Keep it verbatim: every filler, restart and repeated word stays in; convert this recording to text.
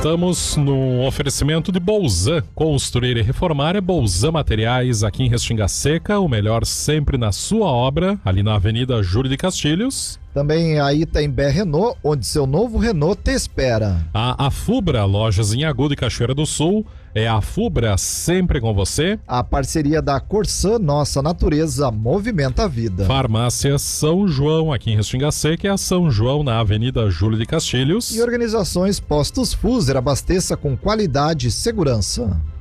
Estamos no oferecimento de Bolzan. Construir e reformar é Bolzan Materiais, aqui em Restinga Seca, o melhor sempre na sua obra, ali na Avenida Júlio de Castilhos. Também a Itaimbé Renault, onde seu novo Renault te espera. A Afubra, lojas em Agudo e Cachoeira do Sul, é a Afubra sempre com você. A parceria da Corsã, nossa natureza movimenta a vida. Farmácia São João, aqui em Restinga Seca, é a São João na Avenida Júlio de Castilhos. E organizações Postos Fuser, abasteça com qualidade e segurança.